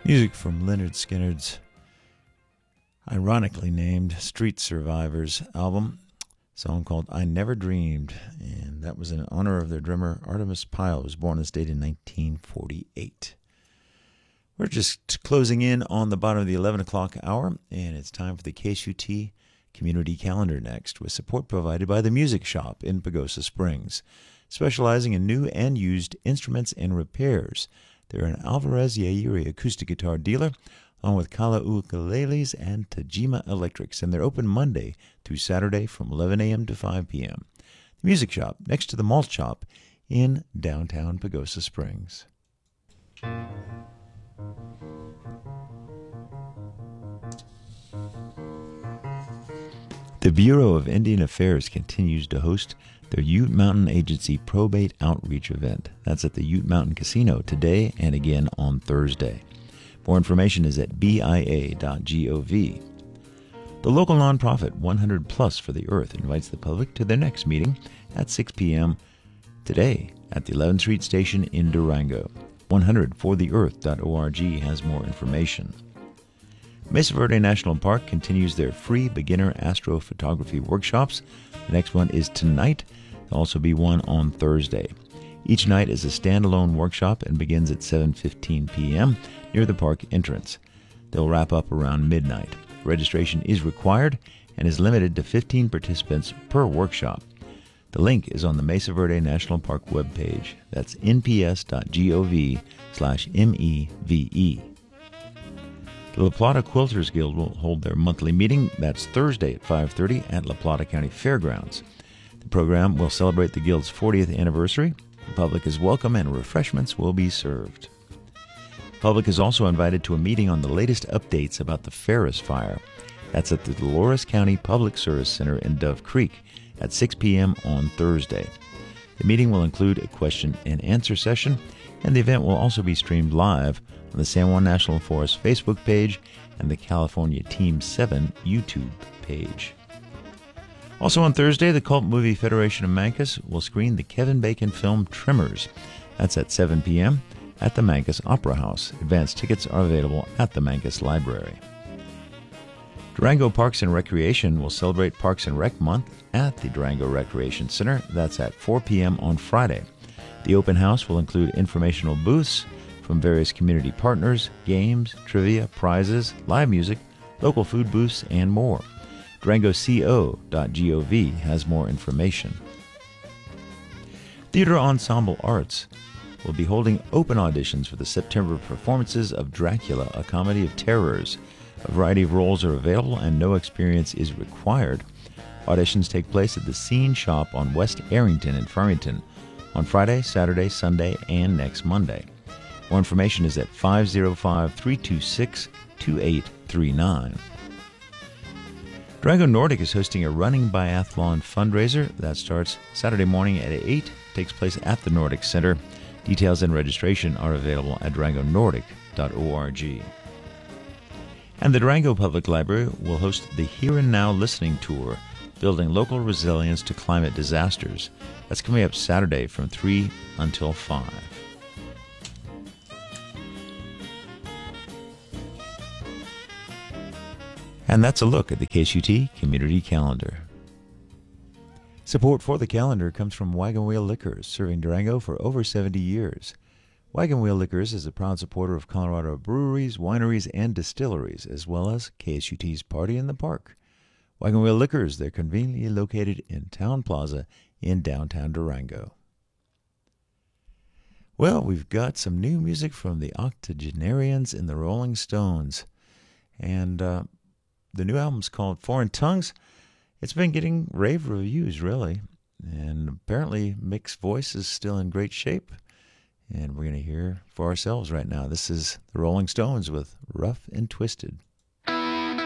Music from Lynyrd Skynyrd's ironically named Street Survivors album, a song called I Never Dreamed, and that was in honor of their drummer Artemis Pyle, who was born on this date in 1948. We're just closing in on the bottom of the 11 o'clock hour, and it's time for the KSUT Community Calendar next, with support provided by the Music Shop in Pagosa Springs, specializing in new and used instruments and repairs. They're an Alvarez Yairi acoustic guitar dealer, along with Kala ukuleles and Tajima Electrics, and they're open Monday through Saturday from 11 a.m. to 5 p.m. The Music Shop, next to the Malt Shop in downtown Pagosa Springs. The Bureau of Indian Affairs continues to host their Ute Mountain Agency Probate Outreach event. That's at the Ute Mountain Casino today and again on Thursday. More information is at bia.gov. The local nonprofit 100 Plus for the Earth invites the public to their next meeting at 6 p.m. today at the 11th Street Station in Durango. 100fortheearth.org has more information. Mesa Verde National Park continues their free beginner astrophotography workshops. The next one is tonight. There'll also be one on Thursday. Each night is a standalone workshop and begins at 7:15 p.m. near the park entrance. They'll wrap up around midnight. Registration is required and is limited to 15 participants per workshop. The link is on the Mesa Verde National Park webpage. That's nps.gov/MEVE. The La Plata Quilters Guild will hold their monthly meeting. That's Thursday at 5:30 at La Plata County Fairgrounds. The program will celebrate the Guild's 40th anniversary. The public is welcome and refreshments will be served. The public is also invited to a meeting on the latest updates about the Ferris Fire. That's at the Dolores County Public Service Center in Dove Creek at 6 p.m. on Thursday. The meeting will include a question and answer session, and the event will also be streamed live on the San Juan National Forest Facebook page and the California Team 7 YouTube page. Also on Thursday, the Cult Movie Federation of Mancos will screen the Kevin Bacon film Tremors. That's at 7 p.m. at the Mancos Opera House. Advance tickets are available at the Mancos Library. Durango Parks and Recreation will celebrate Parks and Rec Month at the Durango Recreation Center. That's at 4 p.m. on Friday. The open house will include informational booths from various community partners, games, trivia, prizes, live music, local food booths, and more. DurangoCO.gov has more information. Theater Ensemble Arts will be holding open auditions for the September performances of Dracula, a comedy of terrors. A variety of roles are available and no experience is required. Auditions take place at the Scene Shop on West Arrington in Farmington on Friday, Saturday, Sunday, and next Monday. More information is at 505-326-2839. Durango Nordic is hosting a running biathlon fundraiser that starts Saturday morning at 8, takes place at the Nordic Center. Details and registration are available at durangonordic.org. And the Durango Public Library will host the Here and Now Listening Tour, Building Local Resilience to Climate Disasters. That's coming up Saturday from 3 until 5. And that's a look at the KSUT Community Calendar. Support for the calendar comes from Wagon Wheel Liquors, serving Durango for over 70 years. Wagon Wheel Liquors is a proud supporter of Colorado breweries, wineries, and distilleries, as well as KSUT's Party in the Park. Wagon Wheel Liquors, they're conveniently located in Town Plaza in downtown Durango. Well, we've got some new music from the Octogenarians and the Rolling Stones. And the new album's called Foreign Tongues. It's been getting rave reviews, really. And apparently Mick's voice is still in great shape. And we're going to hear for ourselves right now. This is the Rolling Stones with Rough and Twisted.